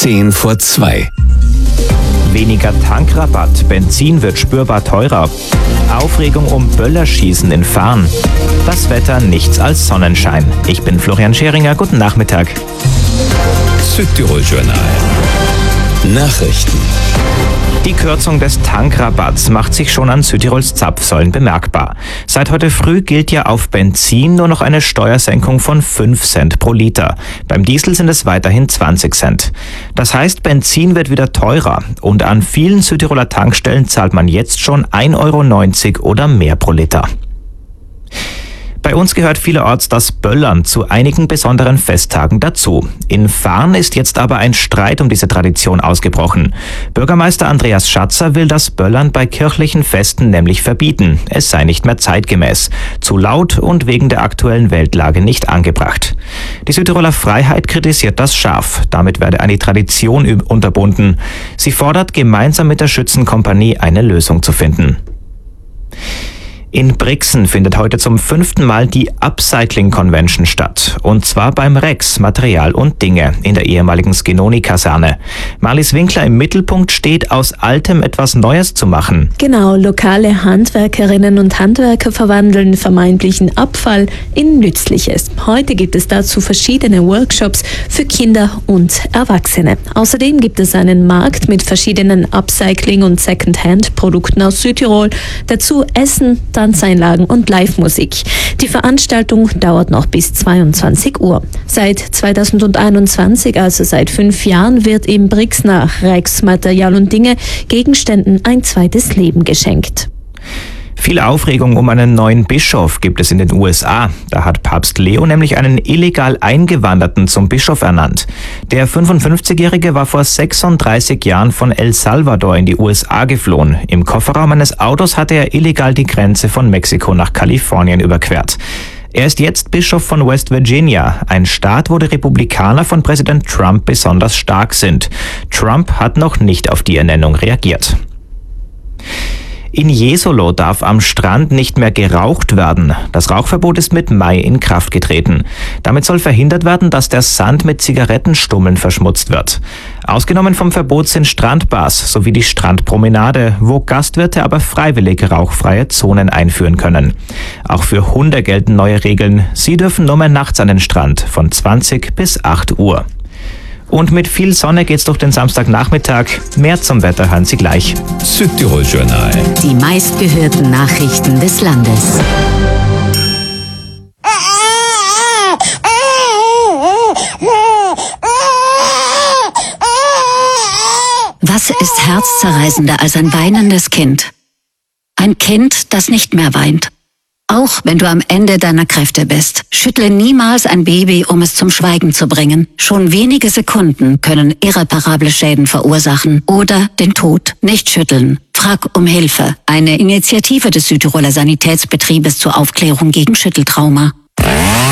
10:10. Weniger Tankrabatt, Benzin wird spürbar teurer. Aufregung um Böllerschießen in Farn. Das Wetter nichts als Sonnenschein. Ich bin Florian Scheringer, guten Nachmittag. Südtirol-Journal. Nachrichten. Die Kürzung des Tankrabatts macht sich schon an Südtirols Zapfsäulen bemerkbar. Seit heute früh gilt ja auf Benzin nur noch eine Steuersenkung von 5 Cent pro Liter. Beim Diesel sind es weiterhin 20 Cent. Das heißt, Benzin wird wieder teurer und an vielen Südtiroler Tankstellen zahlt man jetzt schon 1,90 € oder mehr pro Liter. Bei uns gehört vielerorts das Böllern zu einigen besonderen Festtagen dazu. In Farn ist jetzt aber ein Streit um diese Tradition ausgebrochen. Bürgermeister Andreas Schatzer will das Böllern bei kirchlichen Festen nämlich verbieten. Es sei nicht mehr zeitgemäß, zu laut und wegen der aktuellen Weltlage nicht angebracht. Die Südtiroler Freiheit kritisiert das scharf. Damit werde eine Tradition unterbunden. Sie fordert, gemeinsam mit der Schützenkompanie eine Lösung zu finden. In Brixen findet heute zum 5. Mal die Upcycling Convention statt. Und zwar beim Rex Material und Dinge in der ehemaligen Skenoni-Kaserne. Marlies Winkler, im Mittelpunkt steht, aus Altem etwas Neues zu machen. Genau, lokale Handwerkerinnen und Handwerker verwandeln vermeintlichen Abfall in Nützliches. Heute gibt es dazu verschiedene Workshops für Kinder und Erwachsene. Außerdem gibt es einen Markt mit verschiedenen Upcycling- und Secondhand-Produkten aus Südtirol. Dazu Essen, Tanzeinlagen und Live-Musik. Die Veranstaltung dauert noch bis 22 Uhr. Seit 2021, also seit 5 Jahren, wird im Brix nach Rex Material und Dinge Gegenständen ein zweites Leben geschenkt. Viel Aufregung um einen neuen Bischof gibt es in den USA. Da hat Papst Leo nämlich einen illegal Eingewanderten zum Bischof ernannt. Der 55-Jährige war vor 36 Jahren von El Salvador in die USA geflohen. Im Kofferraum eines Autos hatte er illegal die Grenze von Mexiko nach Kalifornien überquert. Er ist jetzt Bischof von West Virginia, ein Staat, wo die Republikaner von Präsident Trump besonders stark sind. Trump hat noch nicht auf die Ernennung reagiert. In Jesolo darf am Strand nicht mehr geraucht werden. Das Rauchverbot ist mit Mai in Kraft getreten. Damit soll verhindert werden, dass der Sand mit Zigarettenstummeln verschmutzt wird. Ausgenommen vom Verbot sind Strandbars sowie die Strandpromenade, wo Gastwirte aber freiwillig rauchfreie Zonen einführen können. Auch für Hunde gelten neue Regeln. Sie dürfen nur mehr nachts an den Strand von 20 bis 8 Uhr. Und mit viel Sonne geht's durch den Samstagnachmittag. Mehr zum Wetter hören Sie gleich. Südtirol-Journal. Die meistgehörten Nachrichten des Landes. Was ist herzzerreißender als ein weinendes Kind? Ein Kind, das nicht mehr weint. Auch wenn du am Ende deiner Kräfte bist, schüttle niemals ein Baby, um es zum Schweigen zu bringen. Schon wenige Sekunden können irreparable Schäden verursachen oder den Tod. Nicht schütteln. Frag um Hilfe. Eine Initiative des Südtiroler Sanitätsbetriebes zur Aufklärung gegen Schütteltrauma.